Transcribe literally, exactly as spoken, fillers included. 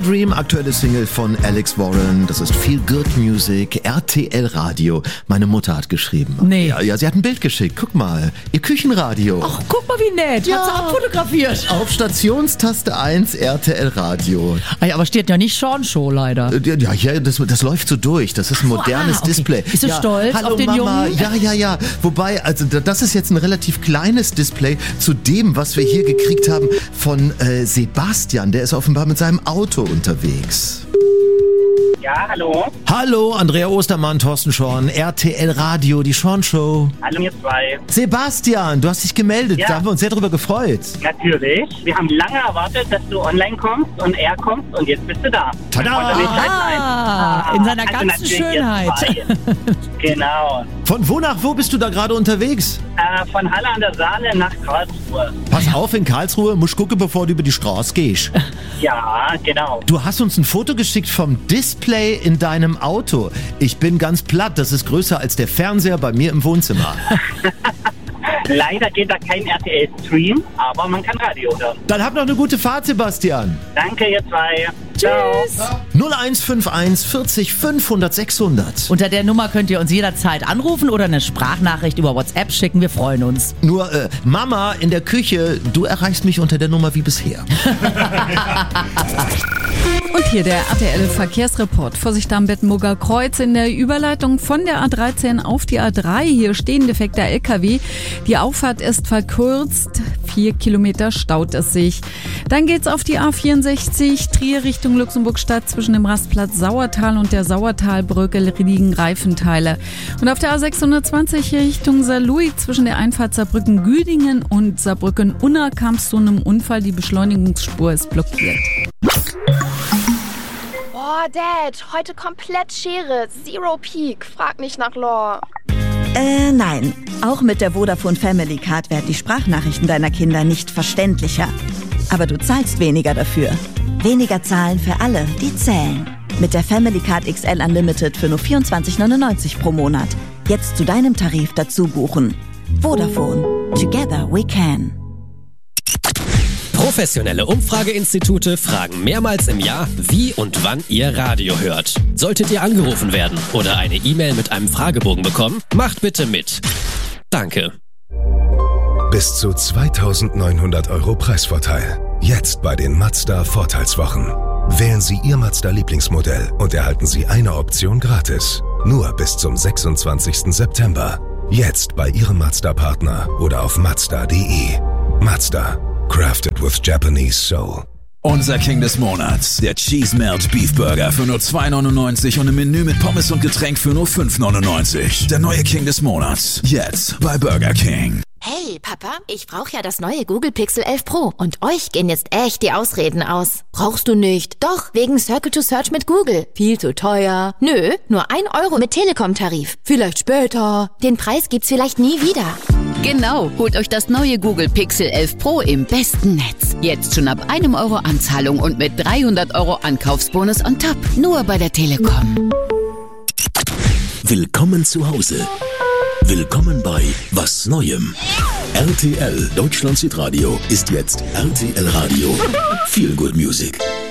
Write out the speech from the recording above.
Dream, aktuelle Single von Alex Warren. Das ist Feel Good Music, R T L Radio. Meine Mutter hat geschrieben. Nee. Ja, ja, sie hat ein Bild geschickt. Guck mal, ihr Küchenradio. Ach, guck mal, wie nett. Ja. Hat sie abfotografiert. Auf Stationstaste eins R T L Radio. Ah, ja, aber steht ja nicht Sean Show, leider. Ja, ja das, das läuft so durch. Das ist ein modernes ah, okay. Display. Bist du ja, stolz hallo auf den Mama. Jungen? Ja, ja, ja. Wobei, also das ist jetzt ein relativ kleines Display zu dem, was wir hier gekriegt haben von äh, Sebastian. Der ist offenbar mit seinem Auto unterwegs. Ja, hallo. Hallo, Andrea Ostermann, Thorsten Schorn, R T L Radio, die Schorn Show. Hallo, ihr zwei. Sebastian, du hast dich gemeldet. Ja. Da haben wir uns sehr drüber gefreut. Natürlich. Wir haben lange erwartet, dass du online kommst und er kommt und jetzt bist du da. Tada! Konnte nicht Zeit sein. Ah, in seiner Also ganzen natürlich ihr Schönheit. zwei. Genau. Von wo nach wo bist du da gerade unterwegs? Äh, von Halle an der Saale nach Karlsruhe. Pass auf, in Karlsruhe, musst gucken, bevor du über die Straße gehst. Ja, genau. Du hast uns ein Foto geschickt vom Display in deinem Auto. Ich bin ganz platt, das ist größer als der Fernseher bei mir im Wohnzimmer. Leider geht da kein R T L-Stream, aber man kann Radio hören. Dann hab noch eine gute Fahrt, Sebastian. Danke, ihr zwei. Tschüss. null eins fünf eins vierzig fünfhundert sechshundert. Unter der Nummer könnt ihr uns jederzeit anrufen oder eine Sprachnachricht über WhatsApp schicken. Wir freuen uns. Nur, äh, Mama in der Küche, du erreichst mich unter der Nummer wie bisher. Und hier der R T L-Verkehrsreport. Vorsicht am Bettenburger Kreuz in der Überleitung von der A dreizehn auf die A drei. Hier stehen defekter L K W. Die Auffahrt ist verkürzt. Vier Kilometer staut es sich. Dann geht's auf die A vierundsechzig Trier Richtung Luxemburgstadt. Zwischen dem Rastplatz Sauertal und der Sauertalbrücke liegen Reifenteile. Und auf der A sechshundertzwanzig Richtung Saarlouis zwischen der Einfahrt Saarbrücken-Güdingen und Saarbrücken-Unna kam es zu einem Unfall. Die Beschleunigungsspur ist blockiert. Boah, Dad, heute komplett Schere. Zero Peak. Frag nicht nach Lore. Äh, nein. Auch mit der Vodafone Family Card werden die Sprachnachrichten deiner Kinder nicht verständlicher. Aber du zahlst weniger dafür. Weniger zahlen für alle, die zählen. Mit der Family Card X L Unlimited für nur vierundzwanzig neunundneunzig pro Monat. Jetzt zu deinem Tarif dazu buchen. Vodafone. Together we can. Professionelle Umfrageinstitute fragen mehrmals im Jahr, wie und wann ihr Radio hört. Solltet ihr angerufen werden oder eine E-Mail mit einem Fragebogen bekommen, macht bitte mit. Danke. Bis zu zweitausendneunhundert Euro Preisvorteil. Jetzt bei den Mazda Vorteilswochen. Wählen Sie Ihr Mazda-Lieblingsmodell und erhalten Sie eine Option gratis. Nur bis zum sechsundzwanzigsten September. Jetzt bei Ihrem Mazda-Partner oder auf mazda punkt de. Mazda. Crafted with Japanese soul. Unser King des Monats, der Cheese Melt Beef Burger für nur zwei neunundneunzig und ein Menü mit Pommes und Getränk für nur fünf neunundneunzig. Der neue King des Monats, jetzt bei Burger King. Hey, Papa, ich brauche ja das neue Google Pixel elf Pro und euch gehen jetzt echt die Ausreden aus. Brauchst du nicht? Doch, wegen Circle to Search mit Google. Viel zu teuer. Nö, nur ein Euro mit Telekom-Tarif. Vielleicht später. Den Preis gibt's vielleicht nie wieder. Genau, holt euch das neue Google Pixel elf Pro im besten Netz. Jetzt schon ab einem Euro Anzahlung und mit dreihundert Euro Ankaufsbonus on top. Nur bei der Telekom. Willkommen zu Hause. Willkommen bei Was Neuem. R T L Deutschlands Hitradio ist jetzt R T L Radio. Feel Good Music.